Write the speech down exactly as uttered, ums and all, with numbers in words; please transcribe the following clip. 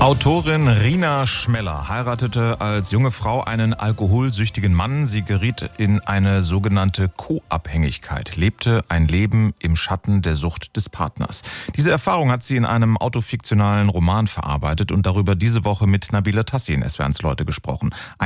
Autorin Rina Schmeller heiratete als junge Frau einen alkoholsüchtigen Mann. Sie geriet in eine sogenannte Co-Abhängigkeit, lebte ein Leben im Schatten der Sucht des Partners. Diese Erfahrung hat sie in einem autofiktionalen Roman verarbeitet und darüber diese Woche mit Nabila Tassi in S W R eins Leute gesprochen.